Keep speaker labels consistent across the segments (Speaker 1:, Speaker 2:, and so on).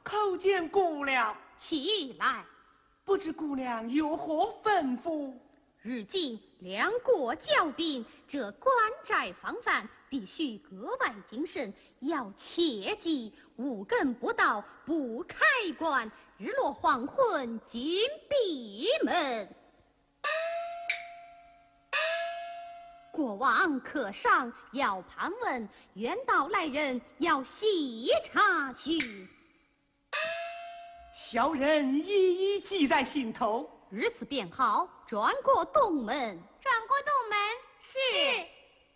Speaker 1: 叩见姑娘。
Speaker 2: 起来。
Speaker 1: 不知姑娘有何吩咐？
Speaker 2: 如今两国交兵，这关寨防范必须格外谨慎，要切记五更不到不开关，日落黄昏紧闭门。国王客上要盘问，远道来人要细查询。
Speaker 1: 小人一一记在心头。
Speaker 2: 日子便好，转过东门。
Speaker 3: 转过东门。是。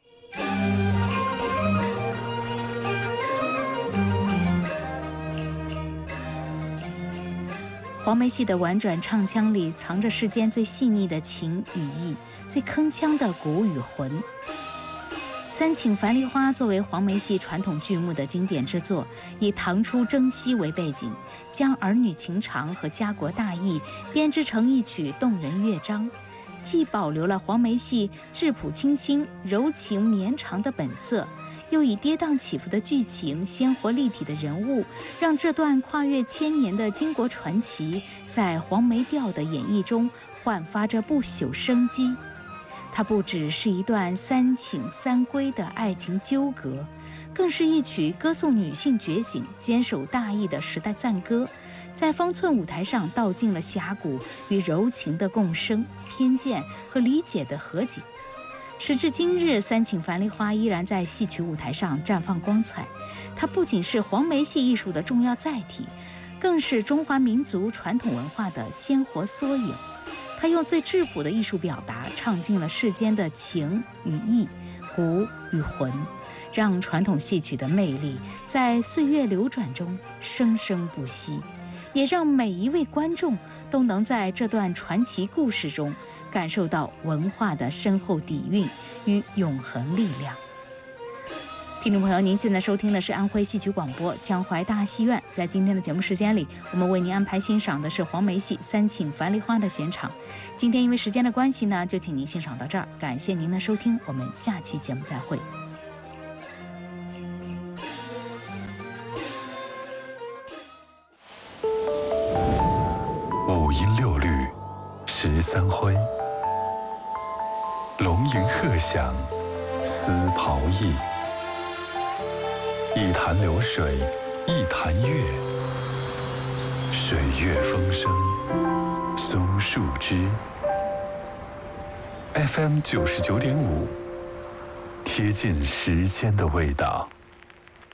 Speaker 4: 黄梅戏的婉转唱腔里藏着世间最细腻的情与义，最铿锵的骨与魂。《三请樊梨花》作为黄梅戏传统剧目的经典之作，以唐初征西为背景，将儿女情长和家国大义编织成一曲动人乐章，既保留了黄梅戏质朴清新、柔情绵长的本色，又以跌宕起伏的剧情、鲜活立体的人物，让这段跨越千年的巾帼传奇在黄梅调的演绎中焕发着不朽生机。它不只是一段三请三归的爱情纠葛，更是一曲歌颂女性觉醒、坚守大义的时代赞歌，在方寸舞台上道尽了侠骨与柔情的共生、偏见和理解的和解。时至今日，《三请樊梨花》依然在戏曲舞台上绽放光彩。它不仅是黄梅戏艺术的重要载体，更是中华民族传统文化的鲜活缩影。它用最质朴的艺术表达，唱尽了世间的情与义、骨与魂，让传统戏曲的魅力在岁月流转中生生不息，也让每一位观众都能在这段传奇故事中感受到文化的深厚底蕴与永恒力量。听众朋友，您现在收听的是安徽戏曲广播江淮大戏院。在今天的节目时间里，我们为您安排欣赏的是黄梅戏《三请樊梨花》的选场。今天因为时间的关系呢，就请您欣赏到这儿，感谢您的收听，我们下期节目再会。
Speaker 5: 五音六律13徽，龙吟鹤响丝袍意，一潭流水一潭月，水月风声松树枝。FM 99.5，贴近时间的味道。